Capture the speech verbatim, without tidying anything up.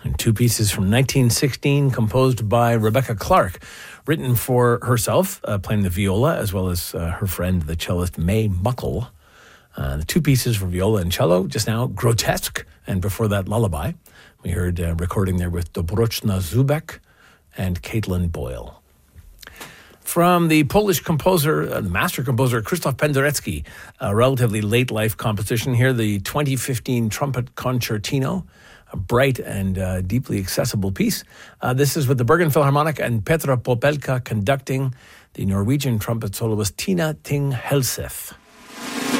And two pieces from nineteen sixteen composed by Rebecca Clark, written for herself, uh, playing the viola, as well as uh, her friend, the cellist May Muckle. Uh, the two pieces for viola and cello, just now, Grotesque, and before that, Lullaby. We heard uh, recording there with Dobrochna Zubek and Caitlin Boyle. From the Polish composer, uh, the master composer, Krzysztof Penderecki, a relatively late life composition here, the twenty fifteen Trumpet Concertino, a bright and uh, deeply accessible piece. Uh, this is with the Bergen Philharmonic and Petra Popelka conducting, the Norwegian trumpet soloist Tina Ting Helseth.